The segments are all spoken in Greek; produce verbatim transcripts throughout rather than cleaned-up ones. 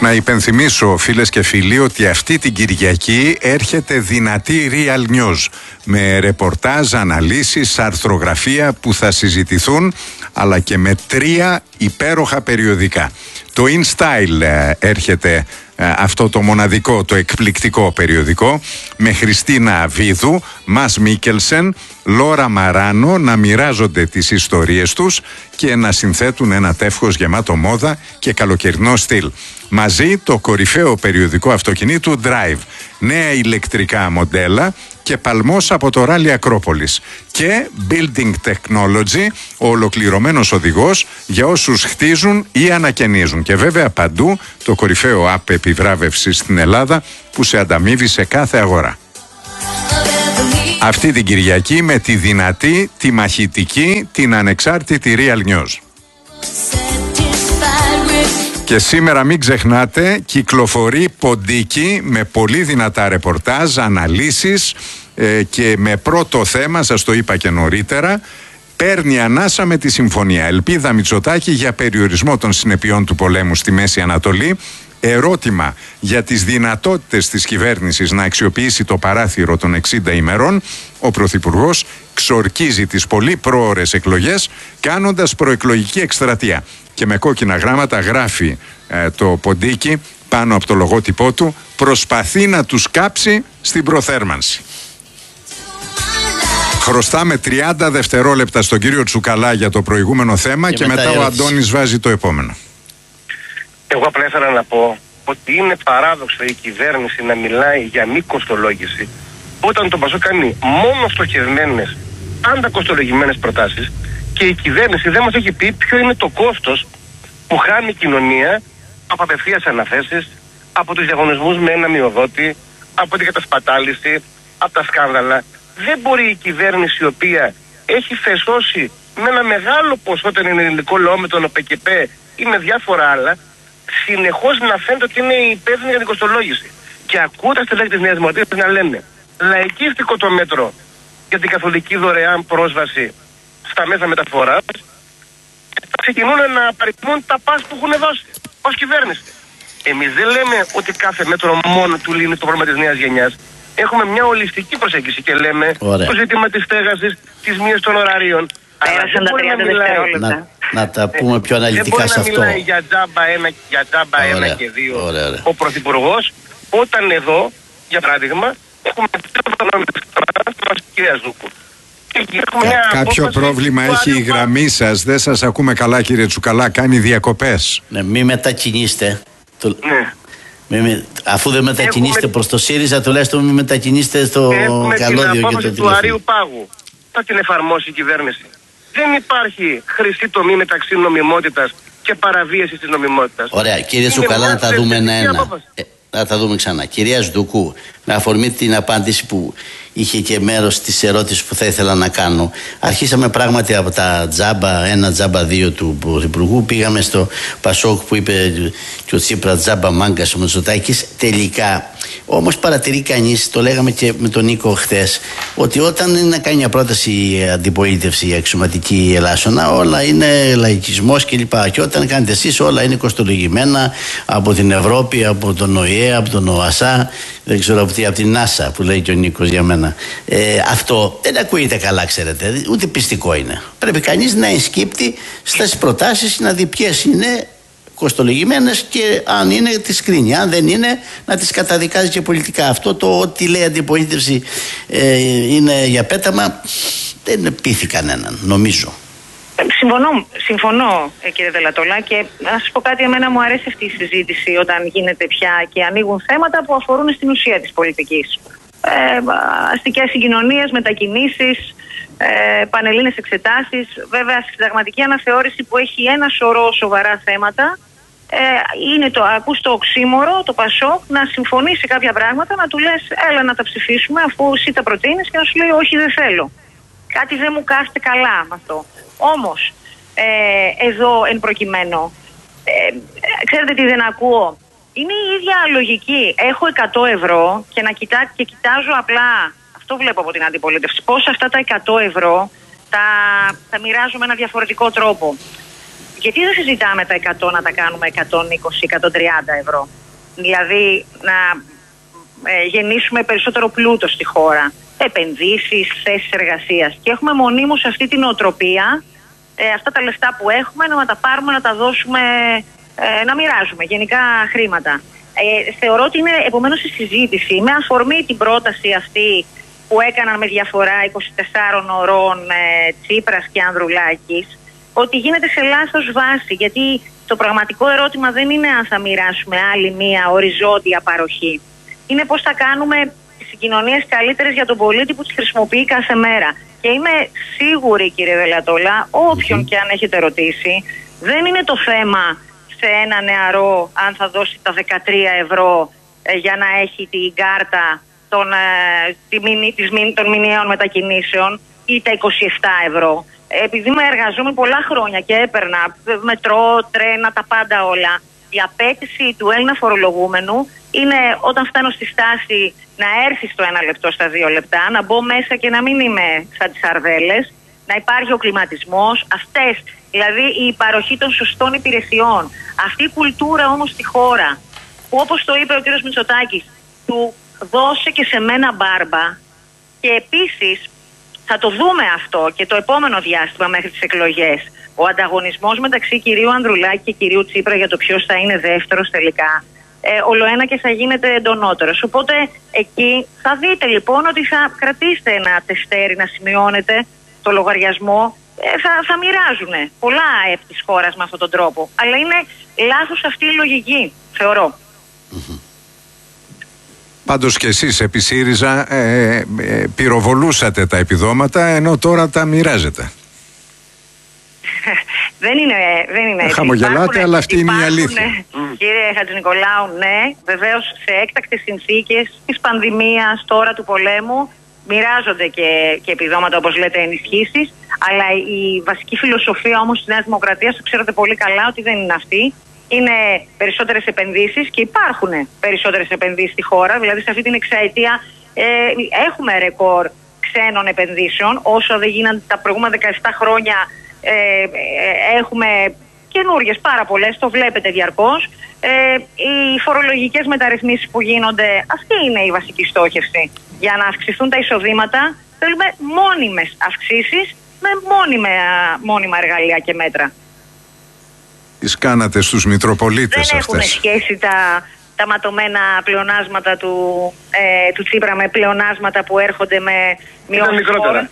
Να υπενθυμίσω, φίλες και φίλοι, ότι αυτή την Κυριακή έρχεται δυνατή Real News με ρεπορτάζ, αναλύσεις, αρθρογραφία που θα συζητηθούν, αλλά και με τρία υπέροχα περιοδικά. Το InStyle έρχεται αυτό το μοναδικό, το εκπληκτικό περιοδικό, με Χριστίνα Βίδου, Μας Μίκελσεν, Λόρα Μαράνο να μοιράζονται τις ιστορίες τους και να συνθέτουν ένα τεύχος γεμάτο μόδα και καλοκαιρινό στυλ. Μαζί το κορυφαίο περιοδικό αυτοκινήτου Drive, νέα ηλεκτρικά μοντέλα και παλμός από το ράλι Ακρόπολης, και Building Technology, ο ολοκληρωμένος οδηγός για όσους χτίζουν ή ανακαινίζουν, και βέβαια παντού το κορυφαίο app επιβράβευσης στην Ελλάδα που σε ανταμείβει σε κάθε αγορά. Αυτή την Κυριακή με τη δυνατή, τη μαχητική, την ανεξάρτητη Real News. Και σήμερα μην ξεχνάτε, κυκλοφορεί ποντίκι με πολύ δυνατά ρεπορτάζ, αναλύσεις ε, και με πρώτο θέμα, σας το είπα και νωρίτερα, παίρνει ανάσα με τη συμφωνία. Ελπίδα Μητσοτάκη για περιορισμό των συνεπειών του πολέμου στη Μέση Ανατολή. Ερώτημα για τις δυνατότητες της κυβέρνησης να αξιοποιήσει το παράθυρο των εξήντα ημερών. Ο Πρωθυπουργός ξορκίζει τις πολύ πρόωρες εκλογές κάνοντας προεκλογική εκστρατεία. Και με κόκκινα γράμματα γράφει ε, το ποντίκι πάνω από το λογότυπό του: προσπαθεί να τους κάψει στην προθέρμανση. Χρωστάμε τριάντα δευτερόλεπτα στον κύριο Τσουκαλά για το προηγούμενο θέμα και, και μετά, μετά ο Αντώνης βάζει το επόμενο. Εγώ απλά ήθελα να πω ότι είναι παράδοξο η κυβέρνηση να μιλάει για μη κοστολόγηση όταν το Πασόκ κάνει μόνο στοχευμένες, πάντα κοστολογημένες προτάσεις, και η κυβέρνηση δεν μας έχει πει ποιο είναι το κόστος που χάνει η κοινωνία από απευθείας αναθέσεις, από τους διαγωνισμούς με ένα μειοδότη, από την κατασπατάληση, από τα σκάνδαλα. Δεν μπορεί η κυβέρνηση, η οποία έχει φεσώσει με ένα μεγάλο ποσό τον ελληνικό λαό, με τον ΟΠΕΚΕΠ ή με διάφορα άλλα, συνεχώς να φαίνεται ότι είναι υπεύθυνη για την κοστολόγηση. Και ακούτε στη λέξη της Νέας Δημοκρατίας να λένε λαϊκίστικο το μέτρο για την καθολική δωρεάν πρόσβαση στα μέσα μεταφοράς, θα ξεκινούν να παρικμούν τα πας που έχουν δώσει ως κυβέρνηση. Εμείς δεν λέμε ότι κάθε μέτρο μόνο του λύνει το πρόβλημα της νέας γενιάς. Έχουμε μια ολιστική προσέγγιση και λέμε Ωραία. το ζήτημα της στέγασης, της μείωσης των ωραρίων. Πέρασαν τα τριάντα δευτερόλεπτα. Να, να τα πούμε πιο αναλυτικά σε αυτό. Δεν μπορεί να μιλάει για τζάμπα ένα, για τζάμπα ένα και δύο ωραία, ωραία. ο Πρωθυπουργός, όταν εδώ, για παράδειγμα, έχουμε την κυρία Ζούκου. Κα, κάποιο πρόβλημα έχει η γραμμή σας, δεν σας ακούμε καλά κύριε Τσουκαλά, κάνει διακοπές. Ναι, μη μετακινήστε. Το... Ναι. Μη, μη, αφού δεν μετακινήστε έχουμε... προς το ΣΥΡΙΖΑ, τουλάχιστον μη μετακινήστε στο καλώδιο και το τηλέφωνο. Του Αρείου Πάγου θα την εφαρμόσει η κυβέρνηση. Δεν υπάρχει χρυσή τομή μεταξύ νομιμότητας και παραβίασης της νομιμότητας. Ωραία, κύριε Τσουκαλά, να τα δούμε ένα-ένα. Ε, να τα δούμε ξανά. Κυρία Σντουκού, με αφορμή την απάντηση που είχε και μέρος της ερώτησης που θα ήθελα να κάνω. Αρχίσαμε πράγματι από τα τζάμπα ένα, τζάμπα δύο του Πρωθυπουργού. Πήγαμε στο Πασόκ που είπε και ο Τσίπρα τζάμπα μάγκας ο Μητσοτάκης. Τελικά, όμως παρατηρεί κανείς, το λέγαμε και με τον Νίκο χθες, ότι όταν είναι να κάνει μια πρόταση η αντιπολίτευση, η αξιωματική ελάσσονα, όλα είναι λαϊκισμός κλπ. Και όταν κάνετε εσείς, όλα είναι κοστολογημένα από την Ευρώπη, από τον ΟΗΕ, από τον ΟΑΣΑ, δεν ξέρω από τι, από την NASA που λέει και ο Νίκος για μένα. Ε, αυτό δεν ακούγεται καλά, ξέρετε, ούτε πιστικό είναι. Πρέπει κανείς να εσκύπτει στις προτάσεις, να δει ποιες είναι κοστολογημένες και αν είναι τις κρίνει. Αν δεν είναι, να τις καταδικάζει και πολιτικά. Αυτό το ότι λέει αντιπολίτευση ε, είναι για πέταμα, δεν πείθει κανέναν, νομίζω. Συμφωνώ, συμφωνώ κύριε Δελατολά, και να σας πω κάτι, εμένα μου αρέσει αυτή η συζήτηση όταν γίνεται πια και ανοίγουν θέματα που αφορούν στην ουσία της πολιτικής. Ε, αστικές συγκοινωνίες, μετακινήσεις, ε, πανελλήνες εξετάσεις. Βέβαια, στη συνταγματική αναθεώρηση που έχει ένα σωρό σοβαρά θέματα, ε, είναι το, ακούς το οξύμορο, το Πασόκ, να συμφωνήσει σε κάποια πράγματα, να του λες έλα να τα ψηφίσουμε αφού εσύ τα προτείνεις, και να σου λέει όχι, δεν θέλω. Κάτι δεν μου κάθεται καλά με αυτό. Όμως, ε, εδώ εν προκειμένου, ε, ξέρετε τι δεν ακούω. Είναι η ίδια λογική. Έχω εκατό ευρώ και, να κοιτά, και κοιτάζω απλά, αυτό βλέπω από την αντιπολίτευση, πώς αυτά τα εκατό ευρώ τα, τα μοιράζω με ένα διαφορετικό τρόπο. γιατί δεν συζητάμε τα εκατό να τα κάνουμε εκατόν είκοσι με εκατόν τριάντα ευρώ? Δηλαδή να ε, γεννήσουμε περισσότερο πλούτο στη χώρα, επενδύσεις, θέσεις εργασίας. Και έχουμε μονίμως αυτή την οτροπία, ε, αυτά τα λεφτά που έχουμε να τα πάρουμε, να τα δώσουμε, ε, να μοιράζουμε γενικά χρήματα. Ε, θεωρώ ότι είναι επομένως η συζήτηση με αφορμή την πρόταση αυτή που έκαναν με διαφορά είκοσι τεσσάρων ωρών ε, Τσίπρας και Ανδρουλάκης, ότι γίνεται σε λάθος βάση, γιατί το πραγματικό ερώτημα δεν είναι αν θα μοιράσουμε άλλη μία οριζόντια παροχή. Είναι πώς θα κάνουμε τις συγκοινωνίες καλύτερες για τον πολίτη που τις χρησιμοποιεί κάθε μέρα. Και είμαι σίγουρη, κύριε Δελατόλα, όποιον mm-hmm. και αν έχετε ρωτήσει, δεν είναι το θέμα σε ένα νεαρό αν θα δώσει τα δεκατρία ευρώ ε, για να έχει την κάρτα των, ε, τη μηνύ, της, των μηνιαίων μετακινήσεων ή τα είκοσι επτά ευρώ. Επειδή είμαι εργαζόμενη πολλά χρόνια και έπαιρνα μετρό, τρένα, τα πάντα όλα, η απέτηση του Έλληνα φορολογούμενου είναι όταν φτάνω στη στάση να έρθει στο ένα λεπτό, στα δύο λεπτά, να μπω μέσα και να μην είμαι σαν τις αρδέλες, να υπάρχει ο κλιματισμός, αυτές, δηλαδή η παροχή των σωστών υπηρεσιών. Αυτή η κουλτούρα όμως στη χώρα, που όπως το είπε ο κ. Μητσοτάκης, του δώσε και σε μένα μπάρμπα, και επίσης θα το δούμε αυτό και το επόμενο διάστημα μέχρι τις εκλογές. Ο ανταγωνισμός μεταξύ κυρίου Ανδρουλάκη και κυρίου Τσίπρα για το ποιος θα είναι δεύτερος τελικά, ε, ολοένα και θα γίνεται εντονότερος. Οπότε εκεί θα δείτε λοιπόν ότι θα κρατήσετε ένα τεστέρι να σημειώνετε το λογαριασμό. Ε, θα, θα μοιράζουν πολλά ΑΕΠ της χώρας με αυτόν τον τρόπο. Αλλά είναι λάθος αυτή η λογική, θεωρώ. Mm-hmm. Πάντως και εσείς επί ΣΥΡΙΖΑ ε, ε, πυροβολούσατε τα επιδόματα, ενώ τώρα τα μοιράζετε. δεν είναι, δεν είναι έτσι. Χαμογελάτε, υπάρχουν, αλλά αυτή υπάρχουν, είναι η αλήθεια. Mm. Κύριε Χατζηνικολάου, ναι, βεβαίως σε έκτακτες συνθήκες της πανδημίας, τώρα του πολέμου, μοιράζονται και, και επιδόματα, όπως λέτε, ενισχύσεις, αλλά η βασική φιλοσοφία όμως της Νέας Δημοκρατίας, το ξέρετε πολύ καλά ότι δεν είναι αυτή. Είναι περισσότερες επενδύσεις και υπάρχουν περισσότερες επενδύσεις στη χώρα. Δηλαδή σε αυτή την εξαετία ε, έχουμε ρεκόρ ξένων επενδύσεων. Όσο δεν γίνανε τα προηγούμενα δεκαεπτά χρόνια, ε, ε, έχουμε καινούργιες πάρα πολλές, το βλέπετε διαρκώς. Ε, οι φορολογικές μεταρρυθμίσεις που γίνονται, αυτή είναι η βασική στόχευση. Για να αυξηθούν τα εισοδήματα θέλουμε μόνιμες αυξήσεις με μόνιμα, μόνιμα εργαλεία και μέτρα. Τις κάνατε στους Μητροπολίτες δεν αυτές. Δεν έχουν σχέση τα, τα ματωμένα πλεονάσματα του, ε, του Τσίπρα με πλεονάσματα που έρχονται με μειώσεις μικρότερα.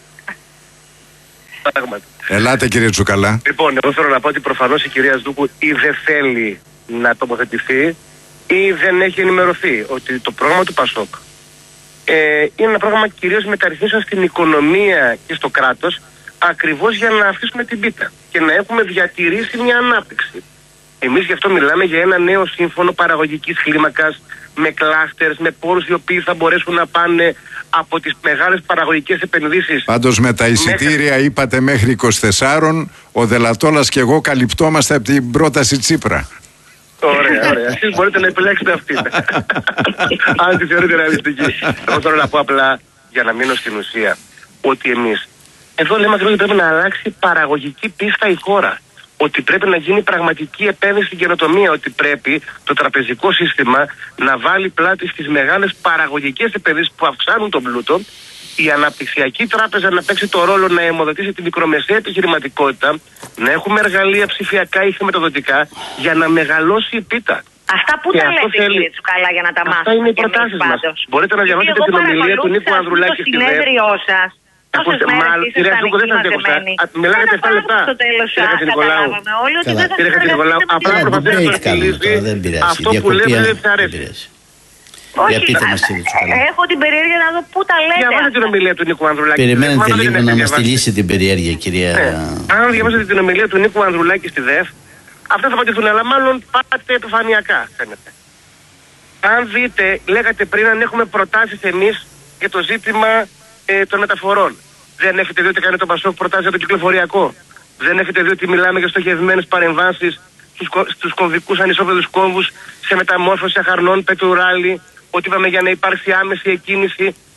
Ελάτε κύριε Τσουκαλά. Λοιπόν, εγώ θέλω να πω ότι προφανώς η κυρία Σδούκου ή δεν θέλει να τοποθετηθεί ή δεν έχει ενημερωθεί ότι το πρόγραμμα του ΠΑΣΟΚ ε, είναι ένα πρόγραμμα κυρίως μεταρρυθμίσεων στην οικονομία και στο κράτος, ακριβώς για να αφήσουμε την πίτα και να έχουμε διατηρήσει μια ανάπτυξη. Εμείς γι' αυτό μιλάμε για ένα νέο σύμφωνο παραγωγικής κλίμακας, με κλάστερς, με πόρους οι οποίοι θα μπορέσουν να πάνε από τις μεγάλες παραγωγικές επενδύσεις. Πάντως με τα εισιτήρια μέχρι... είπατε μέχρι είκοσι τέσσερα, ο Δελατόλας και εγώ καλυπτόμαστε από την πρόταση Τσίπρα. Ωραία, ωραία. Εσείς μπορείτε να επιλέξετε αυτή. Αν τη θεωρείτε ρεαλιστική. Εγώ θέλω να πω απλά, για να μείνω στην ουσία, ότι εμείς εδώ λέμε ακριβώς ότι πρέπει να αλλάξει παραγωγική πίστα η χώρα. Ότι πρέπει να γίνει πραγματική επένδυση στην καινοτομία. Ότι πρέπει το τραπεζικό σύστημα να βάλει πλάτη στις μεγάλες παραγωγικές επενδύσεις που αυξάνουν τον πλούτο. Η αναπτυξιακή τράπεζα να παίξει το ρόλο να αιμοδοτήσει τη μικρομεσαία επιχειρηματικότητα. Να έχουμε εργαλεία ψηφιακά ή χρηματοδοτικά για να μεγαλώσει η πίτα. Αυτά που τα λέτε, θέλει... κύριε Τσουκαλά, για να τα μάθετε. Αυτά είναι οι προτάσεις μας. Μπορείτε να διαβάσετε την ομιλία του Νίκου Ανδρουλάκη στη ΔΕ. Ακούστε, μάλλον, κυρία Σούκο, δεν θα την ακούσω. Μιλάγατε επτά λεπτά. Κύριε Χατζηνικολάου, κύριε Χατζηνικολάου, απλά προσπαθείτε να στυλίσει αυτό που λέτε δεν θα αρέσει. Όχι, έχω την περιέργεια να δω πού τα λέτε. Διαβάσετε την ομιλία του Νίκου Ανδρουλάκη. Περιμένετε λίγο να μας στυλίσει την περιέργεια, κυρία. Αν διαβάσετε την ομιλία του Νίκου Ανδρουλάκη στη ΔΕΦ, αυτά θα απαντηθούν, αλλά μάλλον πάτε επιφανειακά, φαίνεται. Αν δείτε, λέγατε πριν, αν έχουμε προτάσεις εμείς για το ζήτημα ε, των μεταφορών. Δεν έχετε δει ότι κάνει το ΠΑΣΟΚ προτάσεις για το κυκλοφοριακό. Δεν έχετε δει ότι μιλάμε για στοχευμένες παρεμβάσεις στους, στους κομβικούς ανισόπεδους κόμβους, σε μεταμόρφωση αχαρνών, πετουράλι, ότι είπαμε για να υπάρξει άμεση εκκίνηση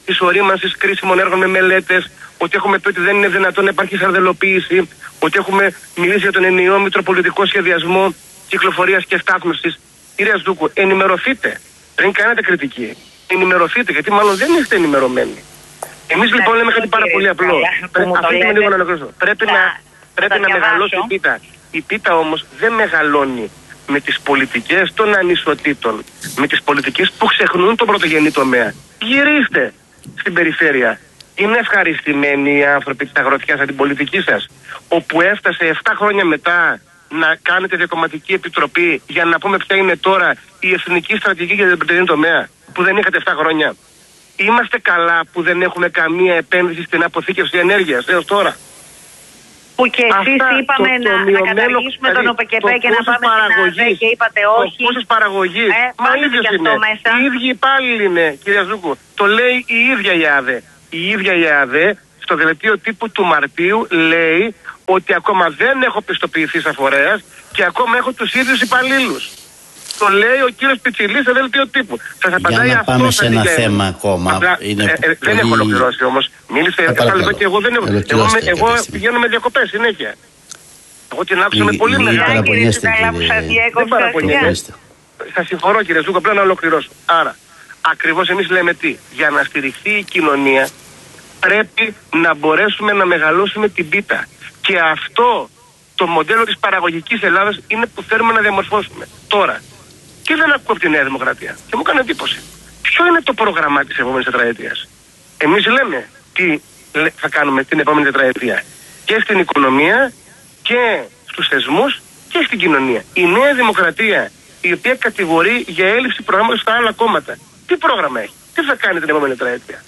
της ορίμανσης κρίσιμων έργων με μελέτες, ότι έχουμε πει ότι δεν είναι δυνατόν να υπάρχει σαρδελοποίηση, ότι έχουμε μιλήσει για τον ενιαίο μητροπολιτικό σχεδιασμό κυκλοφορίας και στάθμευσης. Κυρία Σδούκου, ενημερωθείτε. Δεν κάνετε κριτική. Ενημερωθείτε, γιατί μάλλον δεν είστε ενημερωμένοι. Εμείς λοιπόν λέμε κάτι πάρα πολύ απλό. Αφήστε λίγο να ολοκληρώσω. Πρέπει να, πρέπει να μεγαλώσει η πίτα. Η πίτα όμως δεν μεγαλώνει με τις πολιτικές των ανισοτήτων, με τις πολιτικές που ξεχνούν τον πρωτογενή τομέα. Γυρίστε στην περιφέρεια. Είναι ευχαριστημένοι οι άνθρωποι της αγροτικιάς από την πολιτική σας, όπου έφτασε επτά χρόνια μετά να κάνετε διακομματική επιτροπή για να πούμε ποια είναι τώρα η εθνική στρατηγική για τον πρωτογενή τομέα, που δεν είχατε επτά χρόνια. Είμαστε καλά που δεν έχουμε καμία επένδυση στην αποθήκευση ενέργειας έως τώρα. Που και εσείς είπαμε το, το να, να καταργήσουμε τον ΟΠΕΚΕΠΕ και να πάμε στην ΑΔΕ και είπατε όχι. Το κόστος παραγωγής. Ε, Μα ίδιος είναι. Μέσα. Οι ίδιοι υπάλληλοι είναι, κυρία Ζούκου. Το λέει η ίδια η ΑΔΕ. Η ίδια η ΑΔΕ στο δελτίο τύπου του Μαρτίου λέει ότι ακόμα δεν έχω πιστοποιηθεί σαν φορέας και ακόμα έχω τους ίδιους υπαλλήλους. Το λέει ο κύριος Πιτσιλής στο δελτίο τύπου. Σας απαντάει για να αυτό. Πάμε σε ένα θέμα ακόμα. Απλά, είναι ε, ε, πολύ... Δεν έχω ολοκληρώσει όμως. Μίλησε επτά λεπτά και εγώ δεν έχω. Εγώ, με, εγώ πηγαίνω με διακοπές συνέχεια. Εγώ την άκουσα με πολύ μεγάλη. Δεν παραπονιέστε. Σας συγχωρώ κύριε Ζούκο, απλά να ολοκληρώσω. Άρα, ακριβώς εμείς λέμε τι. Για να στηριχθεί η κοινωνία πρέπει να μπορέσουμε να μεγαλώσουμε την πίτα. Και αυτό το μοντέλο της παραγωγικής Ελλάδας είναι που θέλουμε να διαμορφώσουμε. Τώρα. Και δεν ακούω από τη Νέα Δημοκρατία. Και μου κάνει εντύπωση. Ποιο είναι το πρόγραμμα της επόμενης τετραετίας? Εμείς λέμε τι θα κάνουμε την επόμενη τετραετία. Και στην οικονομία και στους θεσμούς και στην κοινωνία. Η Νέα Δημοκρατία, η οποία κατηγορεί για έλλειψη προγράμματος στα άλλα κόμματα, τι πρόγραμμα έχει? Τι θα κάνει την επόμενη τετραετία?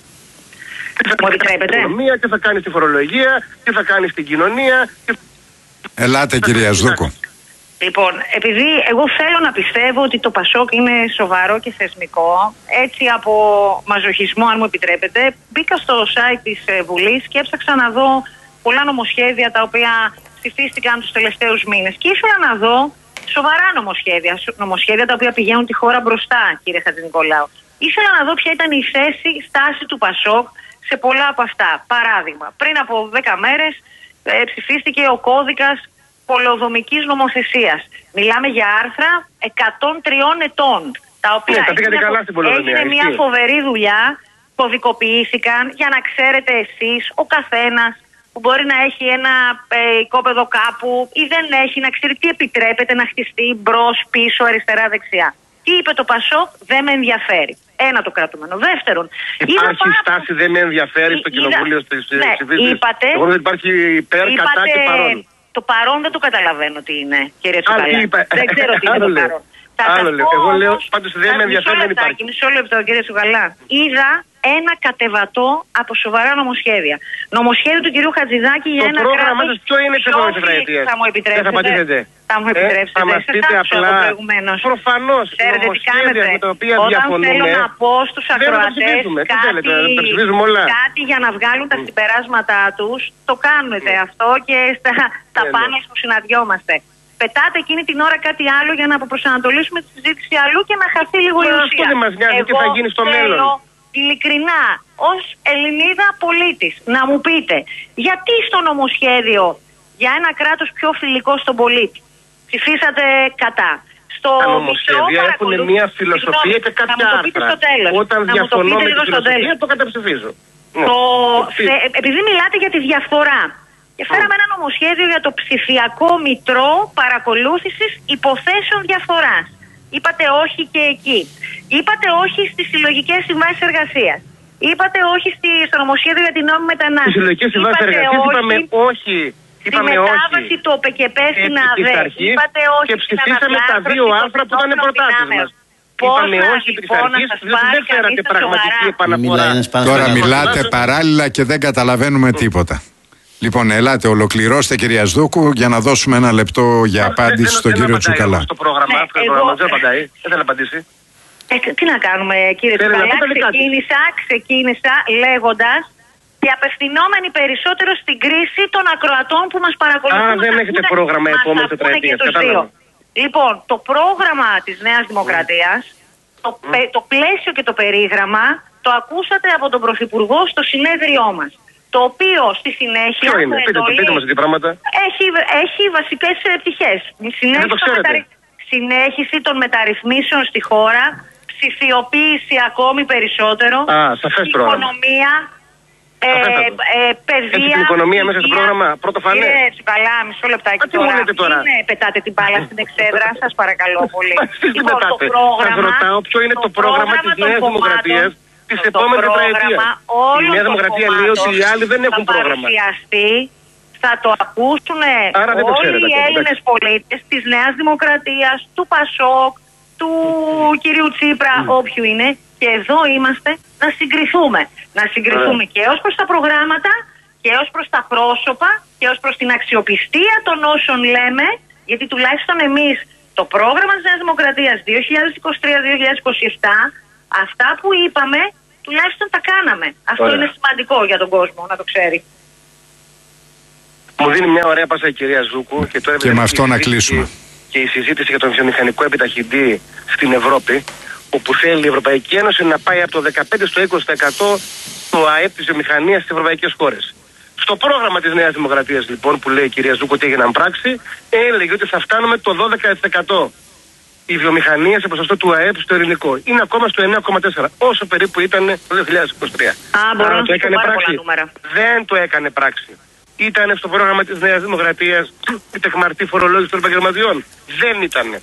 Τι θα κάνει στην οικονομία, τι θα κάνει στη φορολογία, τι θα κάνει στην κοινωνία. Τι... Ελάτε κυρία Σδούκου. Λοιπόν, επειδή εγώ θέλω να πιστεύω ότι το ΠΑΣΟΚ είναι σοβαρό και θεσμικό, έτσι από μαζοχισμό, αν μου επιτρέπετε, μπήκα στο site της Βουλής και έψαξα να δω πολλά νομοσχέδια τα οποία ψηφίστηκαν τους τελευταίους μήνες. Και ήθελα να δω σοβαρά νομοσχέδια, νομοσχέδια τα οποία πηγαίνουν τη χώρα μπροστά, κύριε Χατζηνικολάου. Ήθελα να δω ποια ήταν η θέση, στάση του ΠΑΣΟΚ σε πολλά από αυτά. Παράδειγμα, πριν από δέκα μέρες ε, ψηφίστηκε ο κώδικας πολεοδομικής νομοθεσίας. Μιλάμε για άρθρα εκατόν τριών ετών, τα οποία ναι, έγινε, καλά στην έγινε μια φοβερή δουλειά, κωδικοποιήθηκαν για να ξέρετε εσείς, ο καθένας που μπορεί να έχει ένα ε, οικόπεδο κάπου ή δεν έχει, να ξέρει τι επιτρέπεται να χτιστεί μπρος, πίσω, αριστερά, δεξιά. Τι είπε το ΠΑΣΟΚ? Δεν με ενδιαφέρει. Ένα το κρατούμενο. Δεύτερον, υπάρχει στάση δεν με ενδιαφέρει στο κοινοβούλιο τη ψηφίσης. Είπατε, εγώ δεν υπάρχει υπέρ, είπατε, κατά και παρόν. Το παρόν δεν το καταλαβαίνω τι είναι, κύριε Τσουκαλά. Δεν ξέρω τι είναι το παρόν. Άλλο λέω. Εγώ λέω πάντως δεν με ενδιαφέρει, δεν υπάρχει. Μισό λεπτό, κύριε Τσουκαλά. Είδα ένα κατεβατό από σοβαρά νομοσχέδια. Νομοσχέδιο του κυρίου Χατζηδάκη για ένα κράτος. Το πρόγραμμα σας ποιο είναι της επόμενης τετραετίας? Θα μου επιτρέψετε? Θα απαντήσετε. Θα μου επιτρέψετε. Θα μας πείτε απλά. Προφανώς νομοσχέδια με τα οποία διαφωνούμε. Όταν θέλω να πω στους ακροατές κάτι για να βγάλουν τα συμπεράσματά τους, το κάνετε αυτό και στα πάνελ που συναντιόμαστε. Πετάτε εκείνη την ώρα κάτι άλλο για να αποπροσανατολίσουμε τη συζήτηση αλλού και να χαθεί λίγο η ουσία. Αυτό δεν μας νοιάζει τι θα γίνει στο μέλλον. Ειλικρινά, ως Ελληνίδα πολίτης, να μου πείτε γιατί στο νομοσχέδιο για ένα κράτος πιο φιλικό στον πολίτη ψηφίσατε κατά? Στο τα νομοσχέδια έχουν μια φιλοσοφία και κάποια άρθρα. Όταν διαφωνώ με τη φιλοσοφία το καταψηφίζω. Το... Ναι. Επειδή μιλάτε για τη διαφθορά, και φέραμε ένα νομοσχέδιο για το ψηφιακό μητρό παρακολούθησης υποθέσεων διαφθοράς. Είπατε όχι και εκεί. Είπατε όχι στις συλλογικές συμβάσεις εργασίας. Είπατε όχι στη, στο νομοσχέδιο για την νόμιμη μετανάστευση. Στις συλλογικές συμβάσεις εργασίας είπαμε όχι. Στη μετάβαση του ΟΠΕΚΕΠΕ στην ΑΔΕ. Είπατε όχι. Και ψηφίσαμε τα δύο άρθρα που ήταν προτάσεις μας. Είπαμε όχι της αρχής, διότι δεν φέρατε πραγματική επαναφορά. Τώρα μιλάτε παράλληλα και δεν καταλαβαίνουμε τίποτα. Λοιπόν, ελάτε, ολοκληρώστε κυρία Σδούκου για να δώσουμε ένα λεπτό για απάντηση στον κύριο Τσουκαλά. Στο πρόγραμμα, αυτό το πρόγραμμα δεν απαντάει, δεν θέλει να απαντήσει. Ε, τι να κάνουμε κύριε Τσουκαλά, ξεκίνησα, ξεκίνησα λέγοντας και απευθυνόμενοι περισσότερο στην κρίση των ακροατών που μας παρακολουθούν. Α, δεν έχετε πρόγραμμα επόμενης τετραετίας, κατάλαβα. Λοιπόν, το πρόγραμμα της Νέας Δημοκρατίας, το, το πλαίσιο και το περίγραμμα το ακούσατε από τον Πρωθυπουργό στο συνέδριό μας. Το οποίο στη συνέχεια. Ποιο είναι, πείτε, πείτε μας τι πράγματα. Έχει, έχει βασικές πτυχές. Μεταρρυ... Συνέχιση των μεταρρυθμίσεων στη χώρα, ψηφιοποίηση ακόμη περισσότερο, Α, σαφές πρόγραμμα. Οικονομία, ε, ε, παιδεία. Έχει την οικονομία μέσα στο πρόγραμμα, πρώτο φανέ. Κύριε Τσουκαλά, μισό λεπτάκι τώρα. τώρα. Είναι, πετάτε την μπάλα στην εξέδρα, σας παρακαλώ πολύ. Λοιπόν, το πρόγραμμα, σας ρωτάω ποιο είναι το, το πρόγραμμα, πρόγραμμα της Νέας Δημοκρατίας της επόμενης τετραετίας. Η Νέα Δημοκρατία λέει ότι οι άλλοι δεν έχουν πρόγραμμα. Θα το ακούσουν όλοι οι Έλληνες πολίτες της Νέας Δημοκρατίας, του Πασόκ, του κυρίου Τσίπρα, mm. όποιου είναι. Και εδώ είμαστε να συγκριθούμε. Να συγκριθούμε yeah. και ως προς τα προγράμματα και ως προς τα πρόσωπα και ως προς την αξιοπιστία των όσων λέμε, γιατί τουλάχιστον εμείς το πρόγραμμα της Νέας Δημοκρατίας δύο χιλιάδες είκοσι τρία με δύο χιλιάδες είκοσι επτά, αυτά που είπαμε τουλάχιστον τα κάναμε. Αυτό yeah. είναι σημαντικό για τον κόσμο να το ξέρει. Μου δίνει μια ωραία πάσα η κυρία Ζούκου και, τώρα και με αυτό να κλείσουμε. Και η συζήτηση για τον βιομηχανικό επιταχυντή στην Ευρώπη, όπου θέλει η Ευρωπαϊκή Ένωση να πάει από το δεκαπέντε στο είκοσι τοις εκατό του ΑΕΠ της βιομηχανίας στις ευρωπαϊκές χώρες. Στο πρόγραμμα της Νέας Δημοκρατίας, λοιπόν, που λέει η κυρία Ζούκου ότι έγιναν πράξη, έλεγε ότι θα φτάνουμε το δώδεκα τοις εκατό η βιομηχανία σε ποσοστό του ΑΕΠ στο ελληνικό. Είναι ακόμα στο εννέα κόμμα τέσσερα, όσο περίπου ήταν το δύο χιλιάδες είκοσι τρία. Α, μπορώ να το έκανε πράξη. Δεν το έκανε πράξη. Ήταν στο πρόγραμμα της Νέας Δημοκρατίας η τεκμαρτή φορολόγηση των επαγγελματιών. Δεν ήταν.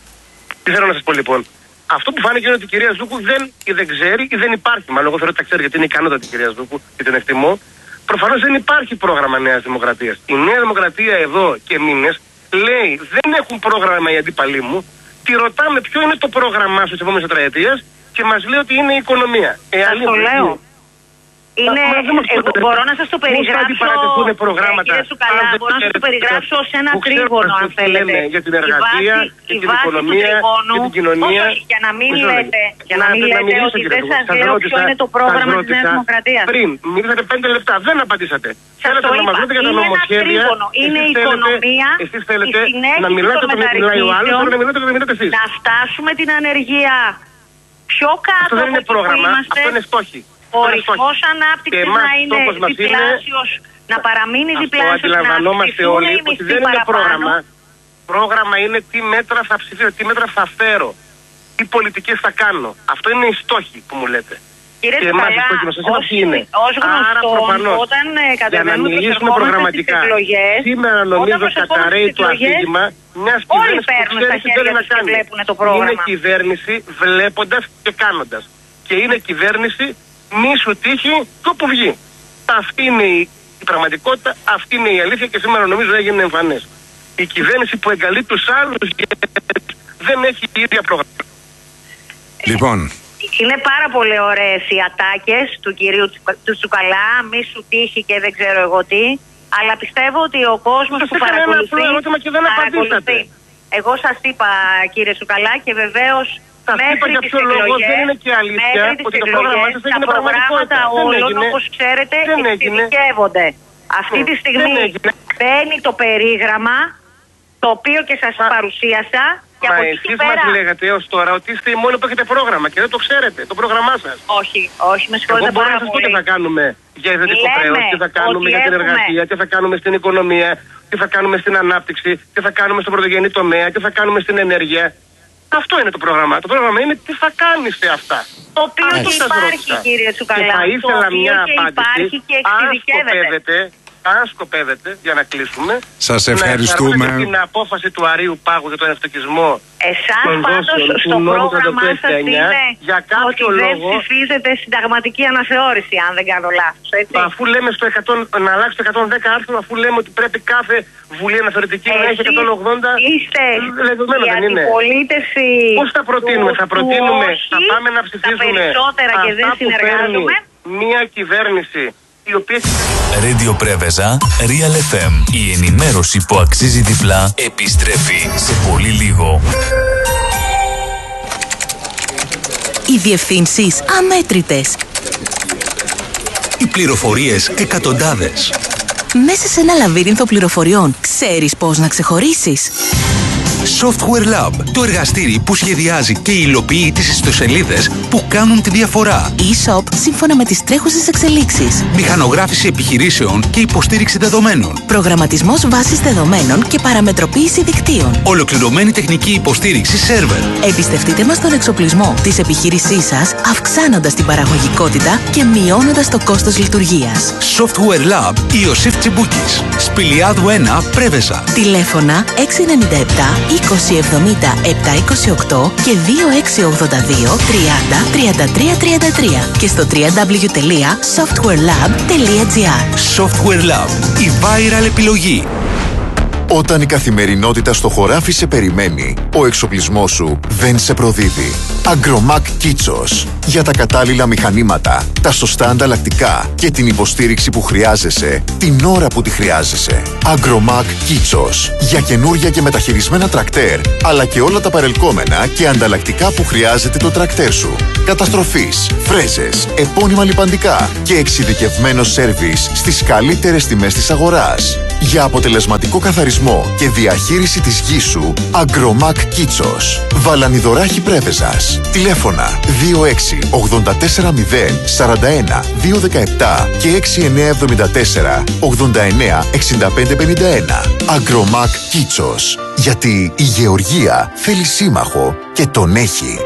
Τι θέλω να σας πω, λοιπόν. Αυτό που φάνηκε είναι ότι η κυρία Ζούκου δεν, ή δεν ξέρει ή δεν υπάρχει. Μάλλον εγώ θεωρώ ότι τα ξέρει γιατί είναι ικανότατη η κυρία Ζούκου και την εκτιμώ. Προφανώς δεν υπάρχει πρόγραμμα Νέας Δημοκρατίας. Η Νέα Δημοκρατία εδώ και μήνες λέει δεν έχουν πρόγραμμα οι αντίπαλοι μου. Τη ρωτάμε ποιο είναι το πρόγραμμά σου της επόμενης τετραετίας και μας λέει ότι είναι η οικονομία. Σας το λέω. Είναι, εγώ μπορώ να σας το περιγράψω, κύριε Τσουκαλά, μπορώ να σας το περιγράψω ως ένα τρίγωνο, αν θέλετε. Για την εργασία, για την οικονομία, για την κοινωνία. Για να μην λέτε, για να μην λέτε ότι δεν σας λέω ποιο είναι το πρόγραμμα της Νέας Δημοκρατίας. Πριν, μιλήσατε πέντε λεπτά, δεν απαντήσατε. Σας το είπα, είναι ένα τρίγωνο, είναι η οικονομία, η συνέχιση των μεταρρυθμίσεων, να φτάσουμε την ανεργία πιο κάτω από εκεί που είμαστε. Αυτό είναι στόχοι. Ο ρυθμός ανάπτυξης να είναι διπλάσιος, να παραμείνει διπλάσιος, να αυξηθούν οι μισθοί παραπάνω. Πρόγραμμα είναι τι μέτρα θα ψηφίσω, τι μέτρα θα φέρω, τι πολιτικές θα κάνω. Αυτό είναι οι στόχοι που μου λέτε. Κύριε Τσουκαλά, ως γνωστόν, όταν κατεβαίνουμε προς ερχόμαστε στις εκλογές, σήμερα νομίζω καταραίει το αφήγημα μιας κυβέρνησης που ξέρει τι θέλει να κάνει. Είναι κυβέρνηση βλέποντας και κάνοντας. Και είναι κυβέρνηση μη σου τύχει το που βγει. Αυτή είναι η, η πραγματικότητα, αυτή είναι η αλήθεια και σήμερα νομίζω έγινε εμφανές. Η κυβέρνηση που εγκαλεί τους άλλους δεν έχει η ίδια πρόγραμμα. Λοιπόν. Είναι πάρα πολύ ωραίες οι ατάκες του κυρίου του Τσουκαλά, μη σου τύχει και δεν ξέρω εγώ τι, αλλά πιστεύω ότι ο κόσμος που παρακολουθεί, παρακολουθεί. Εγώ σας είπα, κύριε Τσουκαλά, και βεβαίως μέχρι τις εκλογές, μέχρι τις εκλογές, τα προγράμματα όλων, όπως ξέρετε, εξειδικεύονται. Αυτή τη στιγμή μπαίνει το περίγραμμα, το οποίο και σας παρουσίασα. Μα εσείς μας λέγατε έως τώρα ότι είστε οι μόνοι που έχετε πρόγραμμα και δεν το ξέρετε, το πρόγραμμά σας. Όχι, όχι, με συγχωρείτε. Εγώ μπορώ να σας πω τι θα κάνουμε για ιδιωτικό χρέος, τι θα κάνουμε για την εργασία, τι θα κάνουμε στην οικονομία, τι θα κάνουμε στην ανάπτυξη, τι θα κάνουμε στον πρωτογενή τομέα, τι θα κάνουμε στην ενέργεια. Αυτό είναι το πρόγραμμα. Το πρόγραμμα είναι τι θα κάνεις σε αυτά. Το οποίο και υπάρχει, κύριε Τσουκαλά. Και θα ήθελα μια απάντηση, και εξειδικεύεται. Αν σκοπεύετε, για να κλείσουμε, σας ευχαριστούμε. Να την απόφαση του Αρείου Πάγου για τον ευτοκισμό. Εσάς πάντως στο πρόγραμμά σας είναι για κάποιο ότι λόγο, δεν ψηφίζετε συνταγματική αναθεώρηση, αν δεν κάνω λάθος, έτσι. Αφού λέμε στο εκατό, να αλλάξει το εκατόν δέκα άρθρο, αφού λέμε ότι πρέπει κάθε βουλή αναθεωρητική να έχει εκατόν ογδόντα. Είστε η αντιπολίτευση. Πώς θα προτείνουμε, θα προτείνουμε, θα πάμε να ψηφίσουμε αυτά που παίρνει μια κυβέρνηση. Radio Πρέβεζα, Real εφ εμ. Η ενημέρωση που αξίζει διπλά επιστρέφει σε πολύ λίγο. Οι διευθύνσεις αμέτρητες. Οι πληροφορίες εκατοντάδες. Μέσα σε ένα λαβύρινθο πληροφοριών, ξέρεις πώς να ξεχωρίσεις. Software Lab, το εργαστήρι που σχεδιάζει και υλοποιεί τις ιστοσελίδες που κάνουν τη διαφορά. E-shop σύμφωνα με τις τρέχουσες εξελίξεις. Μηχανογράφηση επιχειρήσεων και υποστήριξη δεδομένων. Προγραμματισμός βάσης δεδομένων και παραμετροποίηση δικτύων. Ολοκληρωμένη τεχνική υποστήριξη σερβερ. Εμπιστευτείτε μας τον εξοπλισμό της επιχείρησής σας, αυξάνοντας την παραγωγικότητα και μειώνοντας το κόστος λειτουργίας. Software Lab Ιωσήφ Τσιμπούκης. Σπηλιάδου ένα, Πρέβεζα. Τηλέφωνα έξι εννιά επτά είκοσι εβδομήντα επτακόσια είκοσι οκτώ και δύο έξι ογδόντα δύο τριάντα τριάντα τρία τριάντα τρία και στο double-u double-u double-u τελεία software lab τελεία gr. Software Lab, η viral επιλογή. Όταν η καθημερινότητα στο χωράφι σε περιμένει, ο εξοπλισμός σου δεν σε προδίδει. Agromac Kitsos. Για τα κατάλληλα μηχανήματα, τα σωστά ανταλλακτικά και την υποστήριξη που χρειάζεσαι, την ώρα που τη χρειάζεσαι. Agromac Kitsos. Για καινούρια και μεταχειρισμένα τρακτέρ, αλλά και όλα τα παρελκόμενα και ανταλλακτικά που χρειάζεται το τρακτέρ σου. Καταστροφής, φρέζες, επώνυμα λιπαντικά και εξειδικευμένο σέρβις στις καλύτερες τιμές της αγοράς. Για αποτελεσματικό καθαρισμό και διαχείριση της γης σου, Agromac Kitsos. Βαλανιδωράχη Πρέβεζας. Τηλέφωνα δύο έξι ογδόντα τέσσερα μηδέν σαράντα ένα δύο δεκαεπτά και έξι εννιά εβδομήντα τέσσερα ογδόντα εννιά εξήντα πέντε πενήντα ένα. Agromac Kitsos. Γιατί η γεωργία θέλει σύμμαχο και τον έχει.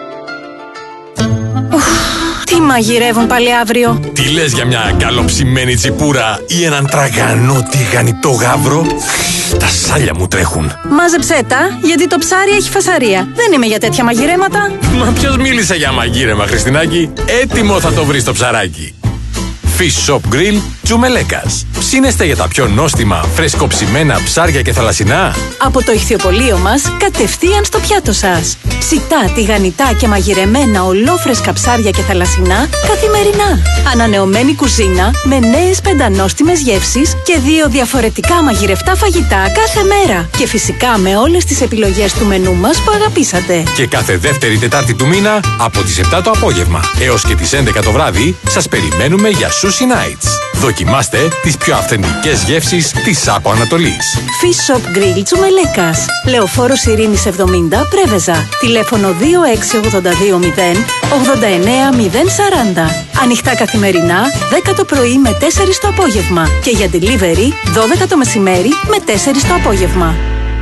Τι μαγειρεύουν πάλι αύριο? Τι λες για μια καλοψημένη τσιπούρα ή έναν τραγανό τηγανιτό γάβρο? Τα σάλια μου τρέχουν. Μάζεψέ τα, γιατί το ψάρι έχει φασαρία. Δεν είμαι για τέτοια μαγειρέματα. Μα ποιος μίλησε για μαγείρεμα, Χριστινάκη? Έτοιμο θα το βρεις το ψαράκι. Fish Shop Grill Τσουμελέκας. Ψήνεστε για τα πιο νόστιμα, φρεσκοψημένα ψάρια και θαλασσινά? Από το ηχθιοπωλείο μας, κατευθείαν στο πιάτο σας. Ψητά, τηγανιτά και μαγειρεμένα ολόφρεσκα ψάρια και θαλασσινά καθημερινά. Ανανεωμένη κουζίνα με νέες πεντανόστιμες γεύσεις και δύο διαφορετικά μαγειρευτά φαγητά κάθε μέρα. Και φυσικά με όλες τις επιλογές του μενού μας που αγαπήσατε. Και κάθε δεύτερη Τετάρτη του μήνα από τις επτά το απόγευμα έως και τις έντεκα το βράδυ σας περιμένουμε για Sushi Nights. Δοκιμάστε τις πιο αυθεντικές γεύσεις της Άπο Ανατολής. Fish Shop Grill Τσουμελέκας. Λεωφόρος Ειρήνης εβδομήντα, Πρέβεζα. Τηλέφωνο δύο έξι ογδόντα δύο μηδέν ογδόντα εννιά μηδέν σαράντα. Ανοιχτά καθημερινά, δέκα το πρωί με τέσσερις το απόγευμα. Και για delivery, δώδεκα το μεσημέρι με τέσσερις το απόγευμα.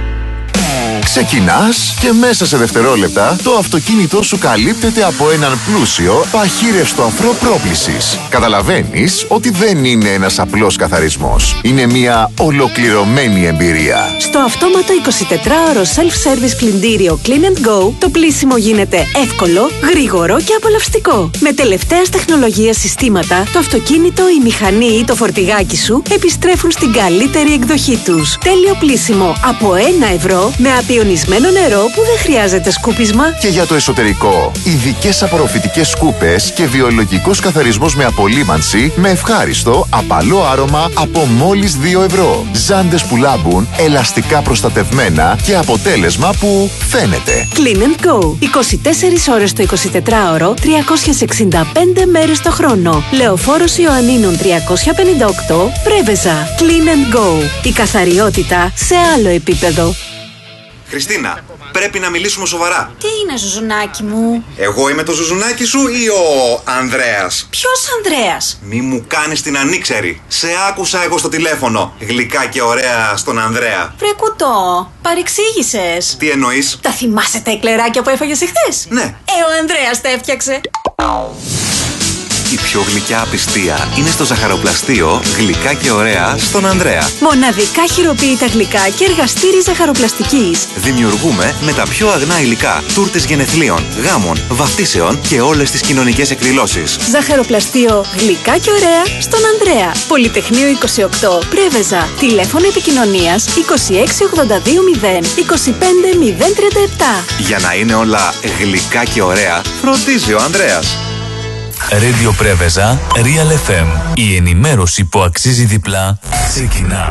Ξεκινάς και μέσα σε δευτερόλεπτα το αυτοκίνητό σου καλύπτεται από έναν πλούσιο παχύρευστο αφρό πρόπλησης. Καταλαβαίνεις ότι δεν είναι ένας απλός καθαρισμός. Είναι μια ολοκληρωμένη εμπειρία. Στο αυτόματο εικοσιτετράωρο self-service πλυντήριο Clean and Go, το πλύσιμο γίνεται εύκολο, γρήγορο και απολαυστικό. Με τελευταίας τεχνολογίας συστήματα, το αυτοκίνητο, η μηχανή ή το φορτηγάκι σου επιστρέφουν στην καλύτερη εκδοχή τους. Τέλειο πλύσιμο από ένα ευρώ με απειονισμένο νερό που δεν χρειάζεται σκούπισμα. Και για το εσωτερικό, ειδικές απορροφητικές σκούπες και βιολογικός καθαρισμός με απολύμανση με ευχάριστο, απαλό άρωμα από μόλις δύο ευρώ. Ζάντες που λάμπουν, ελαστικά προστατευμένα και αποτέλεσμα που φαίνεται. Clean and Go. είκοσι τέσσερις ώρες το εικοσιτετράωρο, τριακόσιες εξήντα πέντε μέρες το χρόνο. Λεωφόρος Ιωαννίνων τριακόσια πενήντα οκτώ, Πρέβεζα. Clean and Go. Η καθαριότητα σε άλλο επίπεδο. Χριστίνα, πρέπει να μιλήσουμε σοβαρά. Τι είναι, Ζουζουνάκι μου? Εγώ είμαι το Ζουζουνάκι σου ή ο Ανδρέας? Ποιος Ανδρέας? Μη μου κάνεις την ανήξερη. Σε άκουσα εγώ στο τηλέφωνο. Γλυκά και ωραία στον Ανδρέα. Βρε κουτό, παρεξήγησες. Τι εννοείς? Τα θυμάσαι τα εκλεράκια που έφαγες εχθές? Ναι. Ε, ο Ανδρέας τα έφτιαξε. Η πιο γλυκιά απιστία είναι στο ζαχαροπλαστείο Γλυκά και ωραία στον Ανδρέα. Μοναδικά χειροποίητα γλυκά και εργαστήρι ζαχαροπλαστικής. Δημιουργούμε με τα πιο αγνά υλικά τούρτες γενεθλίων, γάμων, βαφτίσεων και όλες τις κοινωνικές εκδηλώσεις. Ζαχαροπλαστείο Γλυκά και ωραία στον Ανδρέα. Πολυτεχνείο είκοσι οκτώ, Πρέβεζα. Τηλέφωνο επικοινωνίας είκοσι έξι ογδόντα δύο μηδέν είκοσι πέντε μηδέν τριάντα επτά. Για να είναι όλα γλυκά και ωραία, φροντίζει ο Ανδρέας. Radio Πρέβεζα, Real εφ εμ. Η ενημέρωση που αξίζει διπλά ξεκινά.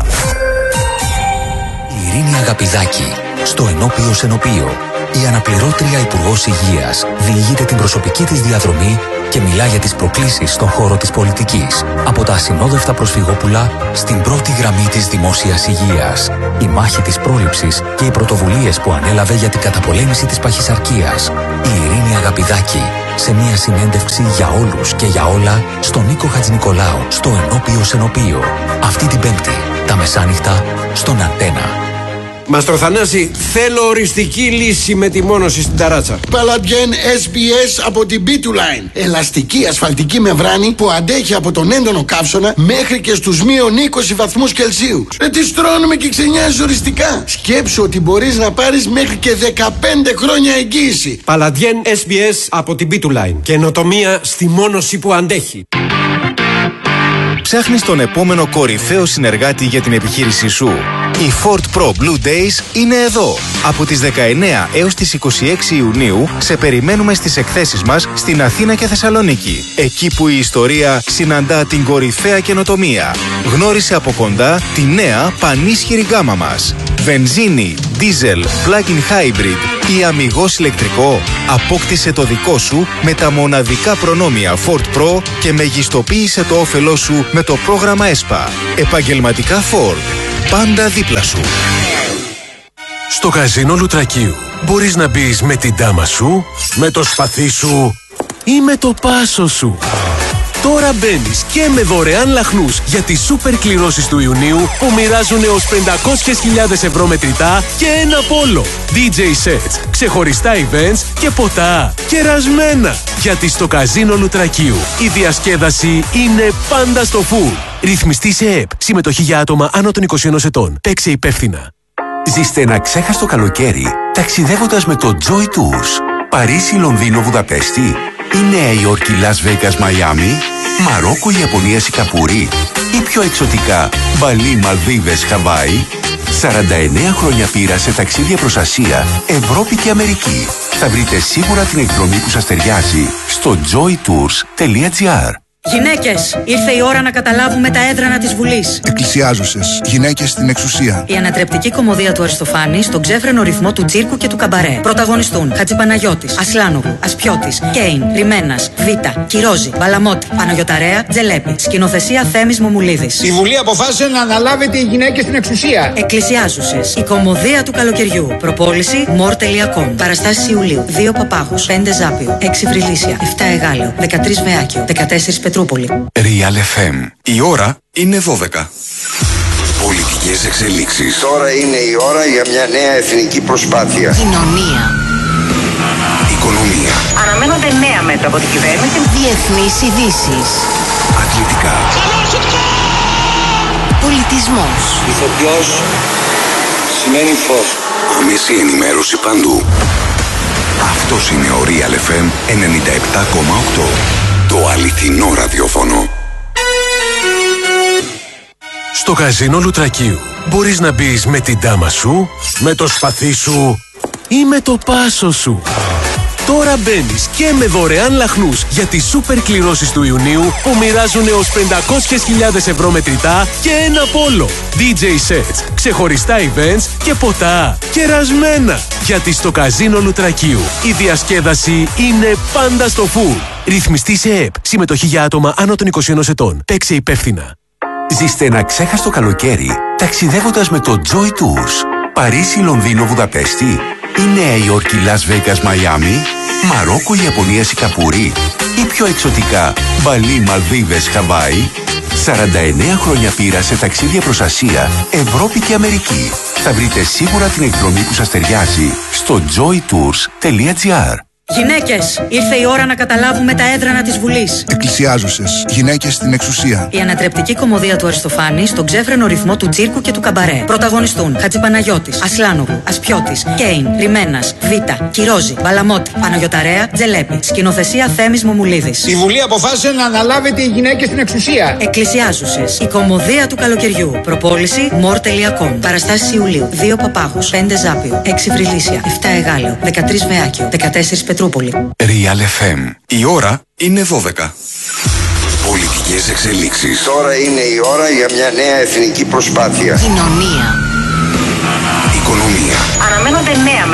Η Ειρήνη Αγαπηδάκη, στο Ενώπιος Ενωπείο. Η αναπληρώτρια Υπουργός Υγείας διηγείται την προσωπική της διαδρομή και μιλά για τις προκλήσεις στον χώρο της πολιτικής. Από τα ασυνόδευτα προσφυγόπουλα στην πρώτη γραμμή της δημόσιας υγείας. Η μάχη της πρόληψης και οι πρωτοβουλίες που ανέλαβε για την καταπολέμηση της παχυσαρκίας. Η Ειρήνη Αγαπηδάκη, σε μια συνέντευξη για όλους και για όλα στον Νίκο Χατζηνικολάου, στο Ενώπιο Σενοπείο. Αυτή την Πέμπτη, τα μεσάνυχτα, στον Αντένα. Μαστρο Θανάση, θέλω οριστική λύση με τη μόνωση στην ταράτσα. Παλαντιέν ες μπι ες από την μπι του Line. Ελαστική ασφαλτική μεμβράνη που αντέχει από τον έντονο καύσωνα μέχρι και στους μείον είκοσι βαθμούς Κελσίου. Ε, τη στρώνουμε και ξενιάζει οριστικά. Σκέψου ότι μπορείς να πάρεις μέχρι και δεκαπέντε χρόνια εγγύηση. Παλαντιέν ες μπι ες από την μπι του Line. Καινοτομία στη μόνωση που αντέχει. Ψάχνεις τον επόμενο κορυφαίο συνεργάτη για την επιχείρησή σου. Οι Ford Pro Blue Days είναι εδώ. Από τις δεκαεννέα έως τις είκοσι έξι Ιουνίου σε περιμένουμε στις εκθέσεις μας στην Αθήνα και Θεσσαλονίκη. Εκεί που η ιστορία συναντά την κορυφαία καινοτομία. Γνώρισε από κοντά τη νέα πανίσχυρη γκάμα μας. Βενζίνη, δίζελ, plug-in hybrid ή αμιγώς ηλεκτρικό. Απόκτησε το δικό σου με τα μοναδικά προνόμια Ford Pro και μεγιστοποίησε το όφελό σου με το πρόγραμμα ΕΣΠΑ. Επαγγελματικά Ford. Πάντα δίπλα σου. Στο καζίνο Λουτρακίου μπορείς να μπεις με την ντάμα σου, με το σπαθί σου ή με το πάσο σου. Τώρα μπαίνεις και με δωρεάν λαχνούς για τις σούπερ κληρώσεις του Ιουνίου που μοιράζουν έως πεντακόσιες χιλιάδες ευρώ μετρητά και ένα πόλο. ντι τζέι sets, ξεχωριστά events και ποτά. Κερασμένα. Γιατί στο καζίνο Λουτρακίου η διασκέδαση είναι πάντα στο φουλ. Ρυθμιστή σε ΕΠ. Συμμετοχή για άτομα άνω των είκοσι ενός ετών. Παίξε υπεύθυνα. Ζήστε ένα ξέχαστο καλοκαίρι ταξιδεύοντας με το Joy Tours. Παρίσι, Λονδίνο, Βουδαπέστη ή Νέα Υόρκη, Λας Βέγκας, Μαϊάμι, Μαρόκο, Ιαπωνία, Σιγκαπούρη ή πιο εξωτικά Μπαλί, Μαλδίβες, Χαβάη. σαράντα εννέα χρόνια πείρα σε ταξίδια προς Ασία, Ευρώπη και Αμερική. Θα βρείτε σίγουρα την εκδρομή που σας ταιριάζει στο joy tours τελεία gr. Γυναίκες, ήρθε η ώρα να καταλάβουμε τα έδρανα της Βουλής. Εκκλησιάζουσες, γυναίκες στην εξουσία. Η ανατρεπτική κωμωδία του Αριστοφάνη στον ξέφρενο ρυθμό του τσίρκου και του καμπαρέ. Πρωταγωνιστούν Χατζηπαναγιώτης, Ασλάνογλου, Ασπιώτης, Κέιν, Ρημένας, Βίτα, Κυρόζη, Βαλαμότη, Παναγιωταρέα, Τζελέπη. Σκηνοθεσία Θέμης Μομουλίδης. Η Βουλή αποφάσισε να αναλάβετε οι γυναίκες στην εξουσία. Εκκλησιάζουσες, η κωμωδία του καλοκαιριού. Προπόληση μορ τελεία κομ. Παραστάσεις Ιουλίου. δύο Παπάγους, πέντε Ζάπιο, έξι Βρυλίσια, επτά Εγάλεο, δεκατρείς Βεάκιο, δεκατέσσερις Πετρούπολη. Real εφ εμ. Η ώρα είναι δώδεκα. Πολιτικές εξελίξεις. Τώρα είναι η ώρα για μια νέα εθνική προσπάθεια. Κοινωνία. Οικονομία. Αναμένονται νέα μέτρα από την κυβέρνηση. Διεθνείς ειδήσεις. Αθλητικά. Πολιτισμός. Ηθοποιός σημαίνει φως. Άμεση ενημέρωση παντού. Αυτός είναι ο Real εφ εμ ενενήντα επτά κόμμα οκτώ. Το αληθινό ραδιόφωνο. Στο καζίνο Λουτρακίου μπορείς να μπεις με την ντάμα σου, με το σπαθί σου ή με το πάσο σου. Τώρα μπαίνεις και με δωρεάν λαχνούς για τις σούπερ κληρώσεις του Ιουνίου που μοιράζουν έως πεντακόσιες χιλιάδες ευρώ μετρητά και ένα πόλο. ντι τζέι sets, ξεχωριστά events και ποτά. Κερασμένα. Γιατί στο καζίνο Λουτρακίου η διασκέδαση είναι πάντα στο φουλ. Ρυθμιστή σε ΕΠ. Συμμετοχή για άτομα άνω των είκοσι ενός ετών. Παίξε υπεύθυνα. Ζήστε ένα ξέχαστο καλοκαίρι ταξιδεύοντας με το Joy Tours. Παρίσι, Λονδίνο, Βουδαπέστη ή Νέα Υόρκη, Λας Βέγκας, Μαϊάμι, Μαρόκο, Ιαπωνία, Σιγκαπούρη ή πιο εξωτικά Μπαλί, Μαλδίβες, Χαβάη. σαράντα εννέα χρόνια πείρα σε ταξίδια προς Ασία, Ευρώπη και Αμερική. Θα βρείτε σίγουρα την εκδρομή που σας ταιριάζει στο joy tours τελεία gr. Γυναίκες, ήρθε η ώρα να καταλάβουμε τα έδρανα της Βουλής. Εκκλησιάζουσες, γυναίκες στην εξουσία. Η ανατρεπτική κωμωδία του Αριστοφάνη στον ξέφρενο ρυθμό του τσίρκου και του καμπαρέ. Πρωταγωνιστούν Χατζηπαναγιώτης, Ασλάνογλου, Ασπιώτης, Κέιν, Ρημένας, Βίτα, Κυρόζη, Βαλαμότη, Παναγιωταρέα, Τζελέπη. Σκηνοθεσία Θέμης Μομουλίδης. Η Βουλή αποφάσισε να αναλάβετε οι γυναίκες στην εξουσία. Εκκλησιάζουσες, η κωμωδία του καλοκαιριού. Προπόληση μορ τελεία κομ. Παραστάσεις Ιουλίου. δύο Παπάγους, πέντε Ζάπιο, έξι Βρυλίσια, επτά Εγάλεο, δεκατρείς Βεάκιο, δεκατέσσερις Πετρούπολη. Real εφ εμ. Η ώρα είναι δώδεκα. Πολιτικές εξελίξεις. Τώρα είναι η ώρα για μια νέα εθνική προσπάθεια. Κοινωνία. Οικονομία. Αναμένονται νέα μέτρα.